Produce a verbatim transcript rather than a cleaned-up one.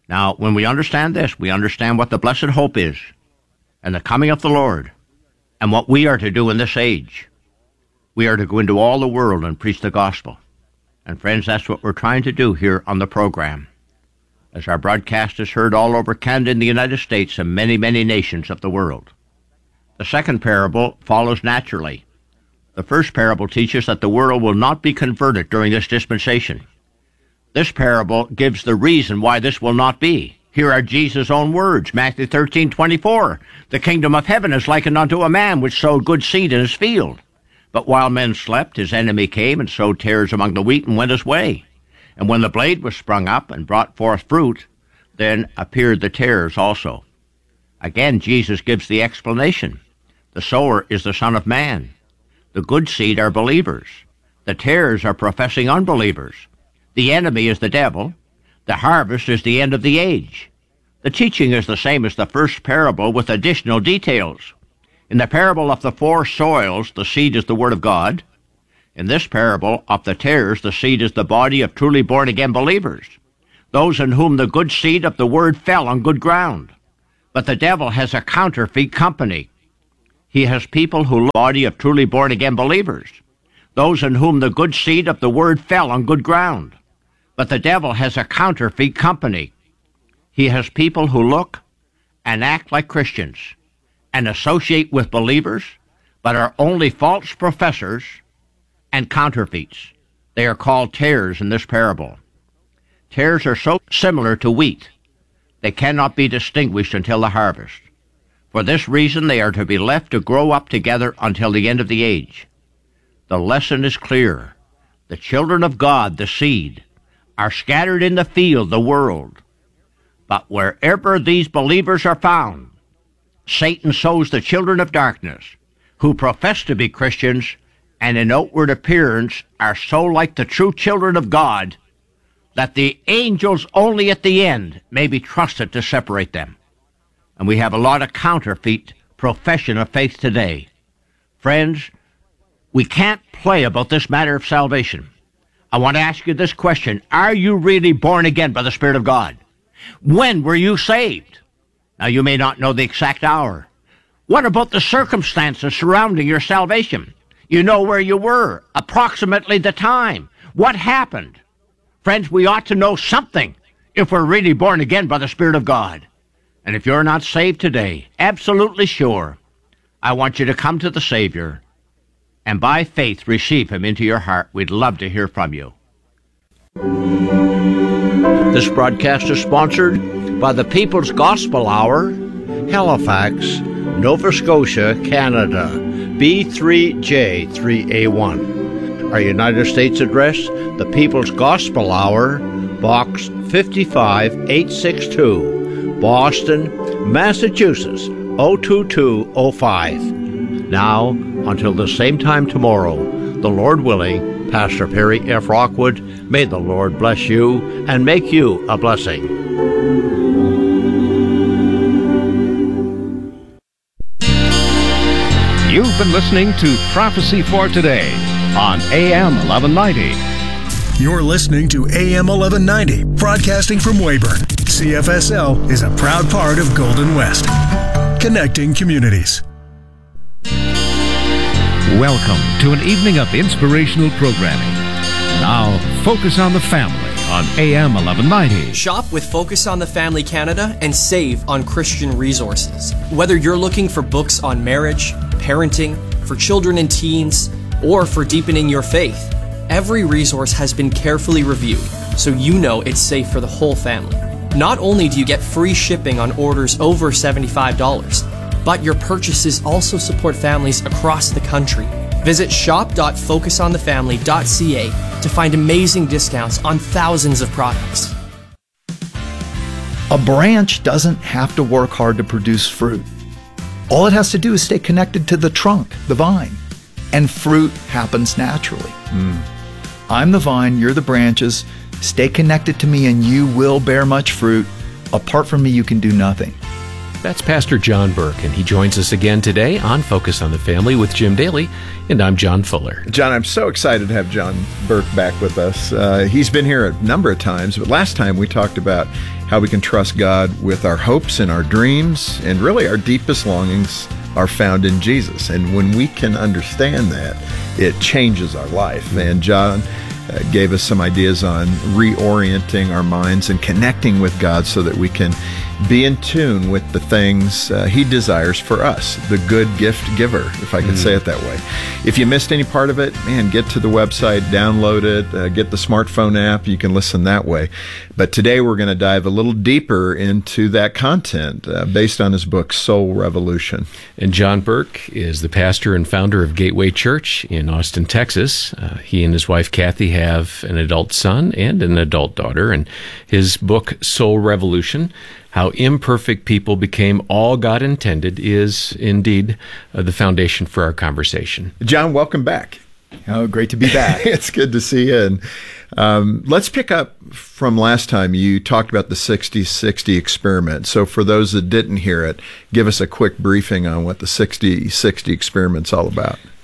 Now, when we understand this, we understand what the blessed hope is, and the coming of the Lord, and what we are to do in this age. We are to go into all the world and preach the gospel. And friends, that's what we're trying to do here on the program, as our broadcast is heard all over Canada and the United States and many, many nations of the world. The second parable follows naturally. The first parable teaches that the world will not be converted during this dispensation. This parable gives the reason why this will not be. Here are Jesus' own words, Matthew thirteen twenty-four. The kingdom of heaven is likened unto a man which sowed good seed in his field. But while men slept, his enemy came and sowed tares among the wheat and went his way. And when the blade was sprung up and brought forth fruit, then appeared the tares also. Again, Jesus gives the explanation. The sower is the Son of Man. The good seed are believers. The tares are professing unbelievers. The enemy is the devil. The harvest is the end of the age. The teaching is the same as the first parable with additional details. In the parable of the four soils, the seed is the Word of God. In this parable of the tares, the seed is the body of truly born-again believers, those in whom the good seed of the Word fell on good ground. But the devil has a counterfeit company. He has people who love the body of truly born-again believers, those in whom the good seed of the Word fell on good ground. But the devil has a counterfeit company. He has people who look and act like Christians and associate with believers, but are only false professors and counterfeits. They are called tares in this parable. Tares are so similar to wheat, they cannot be distinguished until the harvest. For this reason, they are to be left to grow up together until the end of the age. The lesson is clear. The children of God, the seed, are scattered in the field, the world. But wherever these believers are found, Satan sows the children of darkness, who profess to be Christians and in outward appearance are so like the true children of God that the angels only at the end may be trusted to separate them. And we have a lot of counterfeit profession of faith today. Friends, we can't play about this matter of salvation. I want to ask you this question. Are you really born again by the Spirit of God? When were you saved? Now, you may not know the exact hour. What about the circumstances surrounding your salvation? You know where you were, approximately the time. What happened? Friends, we ought to know something if we're really born again by the Spirit of God. And if you're not saved today, absolutely sure, I want you to come to the Savior and by faith receive Him into your heart. We'd love to hear from you. This broadcast is sponsored by the People's Gospel Hour, Halifax, Nova Scotia, Canada, B three J three A one. Our United States address, the People's Gospel Hour, Box fifty-five eight sixty-two, Boston, Massachusetts, oh two two oh five. Now, until the same time tomorrow, the Lord willing, Pastor Perry F. Rockwood, may the Lord bless you and make you a blessing. You've been listening to Prophecy for Today on A M eleven ninety. You're listening to A M eleven ninety, broadcasting from Weyburn. C F S L is a proud part of Golden West, connecting communities. Welcome to an evening of inspirational programming. Now, Focus on the Family on A M eleven ninety. Shop with Focus on the Family Canada and save on Christian resources. Whether you're looking for books on marriage, parenting, for children and teens, or for deepening your faith, every resource has been carefully reviewed, so you know it's safe for the whole family. Not only do you get free shipping on orders over seventy-five dollars, but your purchases also support families across the country. Visit shop dot focus on the family dot c a to find amazing discounts on thousands of products. A branch doesn't have to work hard to produce fruit. All it has to do is stay connected to the trunk, the vine, and fruit happens naturally. Mm. I'm the vine, you're the branches. Stay connected to me and you will bear much fruit. Apart from me, you can do nothing. That's Pastor John Burke, and he joins us again today on Focus on the Family with Jim Daly, and I'm John Fuller. John, I'm so excited to have John Burke back with us. Uh, he's been here a number of times, but last time we talked about how we can trust God with our hopes and our dreams, and really our deepest longings are found in Jesus. And when we can understand that, it changes our life. And John uh, gave us some ideas on reorienting our minds and connecting with God so that we can be in tune with the things uh, He desires for us, the good gift giver, if I could mm. say it that way. If you missed any part of it, man, get to the website, download it, uh, get the smartphone app. You can listen that way. But today we're going to dive a little deeper into that content uh, based on his book, Soul Revolution. And John Burke is the pastor and founder of Gateway Church in Austin, Texas. Uh, he and his wife, Kathy, have an adult son and an adult daughter. And his book, Soul Revolution, How Imperfect People Became All God Intended, is indeed uh, the foundation for our conversation. John, welcome back. Oh, great to be back. It's good to see you. And um, let's pick up from last time. You talked about the sixty sixty experiment. So for those that didn't hear it, give us a quick briefing on what the sixty sixty experiment's all about.